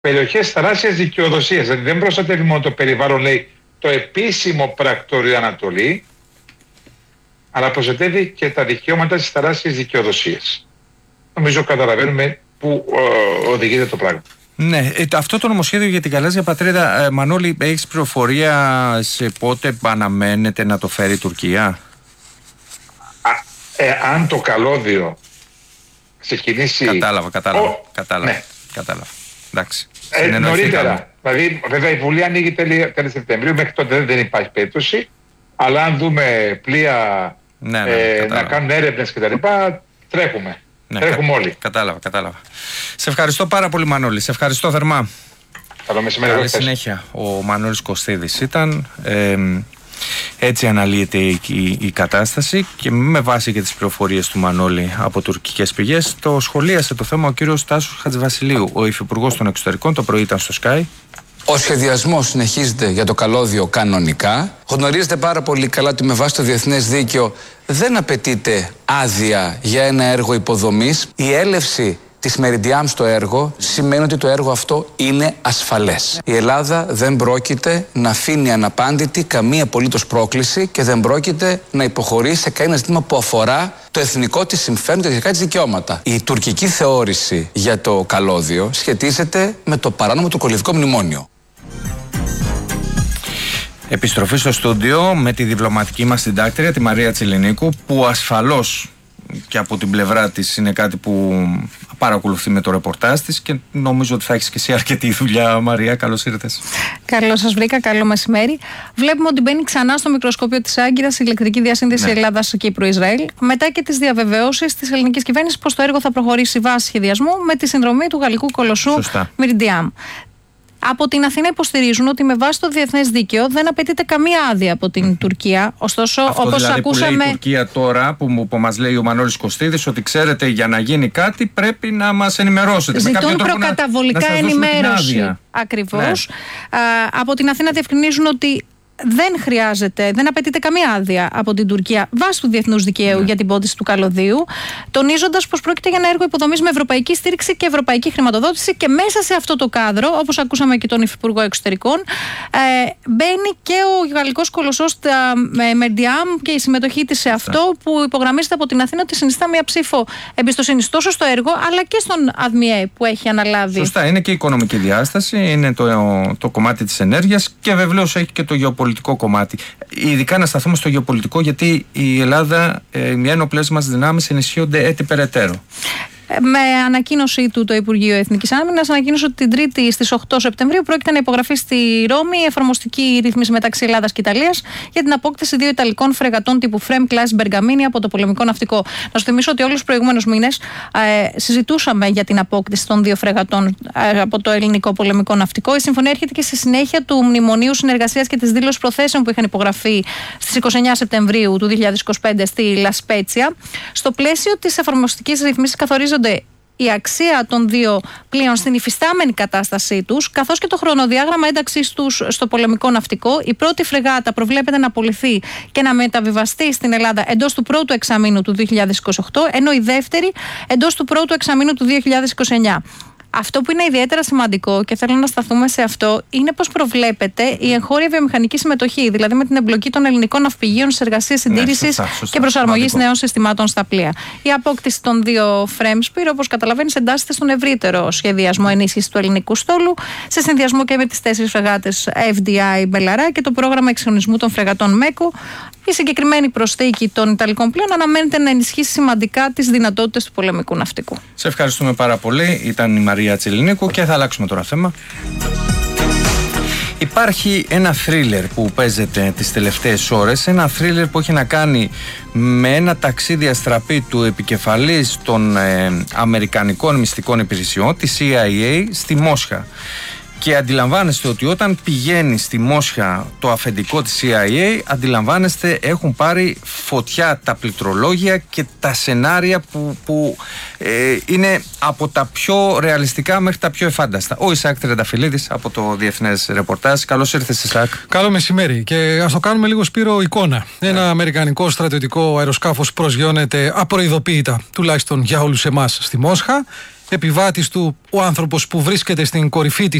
περιοχές θαλάσσιας δικαιοδοσίας. Δηλαδή δεν προστατεύει μόνο το περιβάλλον, λέει, το επίσημο πρακτορείο Ανατολή, αλλά προστατεύει και τα δικαιώματα της θαλάσσιας δικαιοδοσίας. Νομίζω καταλαβαίνουμε πού οδηγείται το πράγμα. Ναι, αυτό το νομοσχέδιο για την γαλάζια πατρίδα, Μανώλη, έχεις πληροφορία σε πότε αναμένεται να το φέρει η Τουρκία? Αν το καλώδιο ξεκινήσει... Κατάλαβα. Ναι. Εντάξει. Νωρίτερα. Δηλαδή, βέβαια, η Βουλή ανοίγει τέλη Σεπτεμβρίου, μέχρι τότε δεν υπάρχει περίπτωση. Αλλά αν δούμε πλοία να κάνουν έρευνες κτλ., τρέχουμε. Ναι, τρέχουμε όλοι. Κατάλαβα. Σε ευχαριστώ πάρα πολύ, Μανώλη. Σε ευχαριστώ θερμά. Καλό μεσημέρι. Καλή συνέχεια. Ο Μανώλης Κωστίδης ήταν. Έτσι αναλύεται η κατάσταση και με βάση και τις πληροφορίες του Μανώλη από τουρκικές πηγές, το σχολίασε το θέμα ο κύριος Τάσος Χατζηβασιλείου, ο υφυπουργός των εξωτερικών. Το πρωί ήταν στο Sky. Ο σχεδιασμός συνεχίζεται για το καλώδιο κανονικά. Γνωρίζετε πάρα πολύ καλά ότι με βάση το διεθνές δίκαιο δεν απαιτείται άδεια για ένα έργο υποδομής. Η έλευση της Meridiam στο έργο σημαίνει ότι το έργο αυτό είναι ασφαλές. Η Ελλάδα δεν πρόκειται να αφήνει αναπάντητη καμία απολύτως πρόκληση και δεν πρόκειται να υποχωρήσει σε κανένα ζήτημα που αφορά το εθνικό της συμφέρον και τα εθνικά της δικαιώματα. Η τουρκική θεώρηση για το καλώδιο σχετίζεται με το παράνομο τουρκολιβικό μνημόνιο. Επιστροφή στο στούντιο με τη διπλωματική μας συντάκτρια, τη Μαρία Τσιλινίκου, που ασφαλώς και από την πλευρά της είναι κάτι που παρακολουθεί με το ρεπορτάζ της και νομίζω ότι θα έχεις και εσύ αρκετή δουλειά, Μαρία. Καλώς ήρθες. Καλώς σας βρήκα, καλό μεσημέρι. Βλέπουμε ότι μπαίνει ξανά στο μικροσκόπιο της Άγκυρας η ηλεκτρική διασύνδεση Ελλάδας-Κύπρου-Ισραήλ, μετά και τις διαβεβαιώσεις της ελληνικής κυβέρνησης πως το έργο θα προχωρήσει βάσει σχεδιασμού με τη συνδρομή του γαλλικού κολοσσού Meridiam. Από την Αθήνα υποστηρίζουν ότι με βάση το διεθνές δίκαιο δεν απαιτείται καμία άδεια από την Τουρκία. Ωστόσο, αυτό όπως δηλαδή ακούσαμε. Που λέει η Τουρκία τώρα, που μας λέει ο Μανώλης Κωστίδης, ότι ξέρετε, για να γίνει κάτι πρέπει να μας ενημερώσετε. Ζητούν προκαταβολικά ενημέρωση. Ακριβώς. Ναι. Από την Αθήνα διευκρινίζουν ότι δεν απαιτείται καμία άδεια από την Τουρκία βάσει του διεθνούς δικαίου για την πώληση του καλωδίου, τονίζοντας πως πρόκειται για ένα έργο υποδομής με ευρωπαϊκή στήριξη και ευρωπαϊκή χρηματοδότηση, και μέσα σε αυτό το κάδρο, όπως ακούσαμε και τον Υφυπουργό Εξωτερικών, μπαίνει και ο γαλλικός κολοσσός Meridiam και η συμμετοχή της σε αυτό, που υπογραμμίζεται από την Αθήνα ότι συνιστά μια ψήφο εμπιστοσύνης τόσο στο έργο αλλά και στον ΑΔΜΙΕ που έχει αναλάβει. Σωστά, είναι και η οικονομική διάσταση, είναι το κομμάτι της ενέργειας και βεβαίως έχει και το γεωπολιτικό κομμάτι. Ειδικά να σταθούμε στο γεωπολιτικό, γιατί η Ελλάδα, οι ένοπλες μας δυνάμεις ενισχύονται έτσι περαιτέρω. Με ανακοίνωσή του το Υπουργείο Εθνικής Άμυνας ανακοίνωσε ότι την Τρίτη στις 8 Σεπτεμβρίου πρόκειται να υπογραφεί στη Ρώμη η εφαρμοστική ρύθμιση μεταξύ Ελλάδας και Ιταλίας για την απόκτηση 2 Ιταλικών φρεγατών τύπου Frem Class Bergamini από το πολεμικό ναυτικό. Να σου θυμίσω ότι όλους τους προηγούμενους μήνες συζητούσαμε για την απόκτηση των 2 φρεγατών από το ελληνικό πολεμικό ναυτικό. Η συμφωνία έρχεται και στη συνέχεια του Μνημονίου Συνεργασίας και της δήλωσης προθέσεων που είχαν υπογραφεί στις 29 Σεπτεμβρίου του 2025 στη Λα Σπέτσια. Στο πλαίσιο της εφαρμοστικής ρύθμισης καθορίζονται η αξία των 2 πλοίων στην υφιστάμενη κατάστασή τους, καθώς και το χρονοδιάγραμμα ένταξής τους στο πολεμικό ναυτικό. Η πρώτη φρεγάτα προβλέπεται να απολυθεί και να μεταβιβαστεί στην Ελλάδα εντός του πρώτου εξαμήνου του 2028, ενώ η δεύτερη εντός του πρώτου εξαμήνου του 2029. Αυτό που είναι ιδιαίτερα σημαντικό και θέλω να σταθούμε σε αυτό είναι πως προβλέπεται η εγχώρια βιομηχανική συμμετοχή, δηλαδή με την εμπλοκή των ελληνικών ναυπηγείων στις εργασίες συντήρησης και προσαρμογής νέων συστημάτων στα πλοία. Η απόκτηση των 2 Fremspir, όπως καταλαβαίνεις, εντάσσεται στον ευρύτερο σχεδιασμό ενίσχυση του ελληνικού στόλου, σε συνδυασμό και με τις 4 φρεγάτες FDI Μπελαρά και το πρόγραμμα εξυγχρονισμού των φρεγατών MECO. Η συγκεκριμένη προσθήκη των Ιταλικών πλοίων αναμένεται να ενισχύσει σημαντικά τις δυνατότητες του πολεμικού ναυτικού. Σε ευχαριστούμε πάρα πολύ. Ήταν η Μαρία Τσιλινίκου και θα αλλάξουμε τώρα θέμα. Υπάρχει ένα θρίλερ που παίζεται τις τελευταίες ώρες, ένα θρίλερ που έχει να κάνει με ένα ταξίδι αστραπή του επικεφαλής των Αμερικανικών μυστικών υπηρεσιών, της CIA, στη Μόσχα. Και αντιλαμβάνεστε ότι όταν πηγαίνει στη Μόσχα το αφεντικό της CIA, αντιλαμβάνεστε έχουν πάρει φωτιά τα πληκτρολόγια και τα σενάρια που είναι από τα πιο ρεαλιστικά μέχρι τα πιο εφάνταστα. Ο Ισάκ Τρενταφυλλίδης από το Διεθνές Ρεπορτάζ. Καλώς ήρθες, Ισάκ. Καλό μεσημέρι. Και ας το κάνουμε λίγο, Σπύρο, εικόνα. Ένα αμερικανικό στρατιωτικό αεροσκάφος προσγειώνεται απροειδοποίητα, τουλάχιστον για όλους εμάς, στη Μόσχα. επιβάτης του ο άνθρωπος που βρίσκεται στην κορυφή της